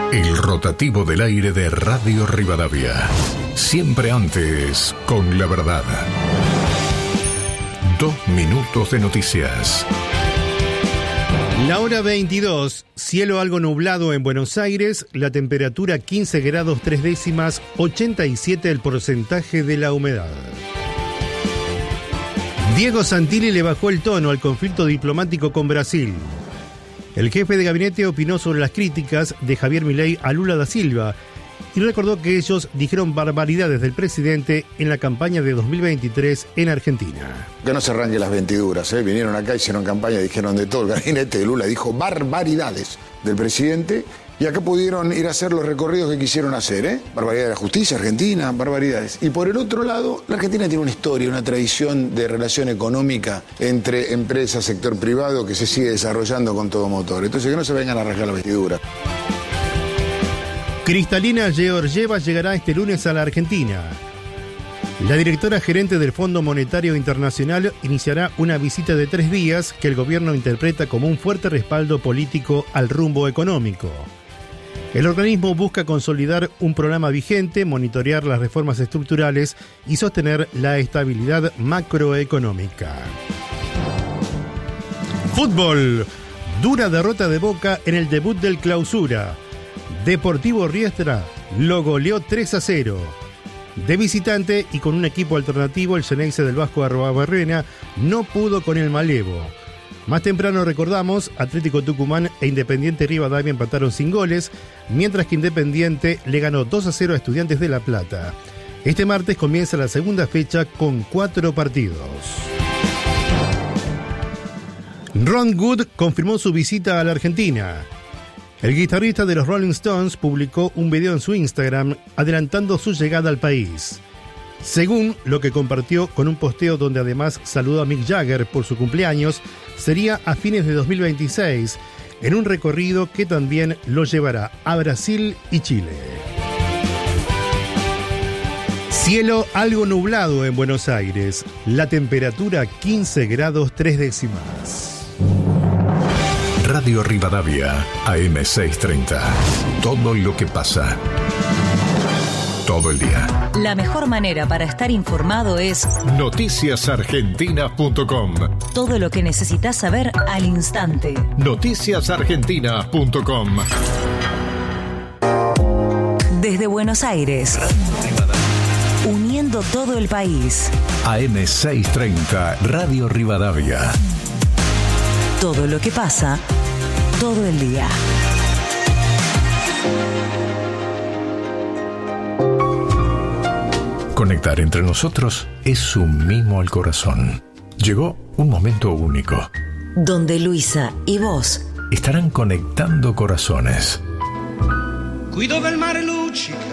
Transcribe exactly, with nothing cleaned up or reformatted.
El rotativo del aire de Radio Rivadavia. Siempre antes, con la verdad. Dos minutos de noticias. La hora veintidós, cielo algo nublado en Buenos Aires, la temperatura quince grados tres décimas, ochenta y siete el porcentaje de la humedad. Diego Santilli le bajó el tono al conflicto diplomático con Brasil. El jefe de gabinete opinó sobre las críticas de Javier Milei a Lula da Silva y recordó que ellos dijeron barbaridades del presidente en la campaña de dos mil veintitrés en Argentina. Que no se arranquen las ventiduras, ¿eh? Vinieron acá, hicieron campaña, dijeron de todo. El gabinete de Lula dijo barbaridades del presidente y acá pudieron ir a hacer los recorridos que quisieron hacer, ¿eh? Barbaridades de la justicia argentina, barbaridades. Y por el otro lado, la Argentina tiene una historia, una tradición de relación económica entre empresas, sector privado, que se sigue desarrollando con todo motor. Entonces que no se vengan a rasgar las vestiduras. Kristalina Georgieva llegará este lunes a la Argentina. La directora gerente del Fondo Monetario Internacional iniciará una visita de tres días que el gobierno interpreta como un fuerte respaldo político al rumbo económico. El organismo busca consolidar un programa vigente, monitorear las reformas estructurales y sostener la estabilidad macroeconómica. Fútbol. Dura derrota de Boca en el debut del Clausura. Deportivo Riestra lo goleó tres a cero. De visitante y con un equipo alternativo, el Xeneize del Vasco Arruabarrena no pudo con el Malevo. Más temprano, recordamos, Atlético Tucumán e Independiente Rivadavia empataron sin goles, mientras que Independiente le ganó dos a cero a Estudiantes de La Plata. Este martes comienza la segunda fecha con cuatro partidos. Ron Wood confirmó su visita a la Argentina. El guitarrista de los Rolling Stones publicó un video en su Instagram adelantando su llegada al país. Según lo que compartió con un posteo donde además saludó a Mick Jagger por su cumpleaños, sería a fines de dos mil veintiséis, en un recorrido que también lo llevará a Brasil y Chile. Cielo algo nublado en Buenos Aires, la temperatura quince grados tres décimas. Radio Rivadavia, A M seiscientos treinta. Todo lo que pasa. Todo el día. La mejor manera para estar informado es noticias argentinas punto com. Todo lo que necesitas saber al instante. noticias argentinas punto com. Desde Buenos Aires. Uniendo todo el país. A M seiscientos treinta, Radio Rivadavia. Todo lo que pasa, todo el día. Conectar entre nosotros es un mimo al corazón. Llegó un momento único. Donde Luisa y vos estarán conectando corazones. Qui dove il mare luccica